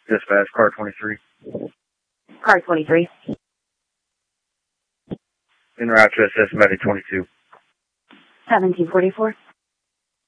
Dispatch, car 23. Car 23. En route to assist medic 22. 1744.